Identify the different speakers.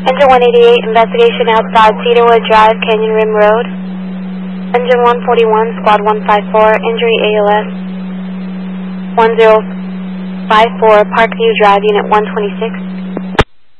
Speaker 1: Engine 188, investigation outside Cedarwood Drive, Canyon Rim Road. Engine 141, Squad 154, injury ALS 1054, Parkview Drive, Unit 126.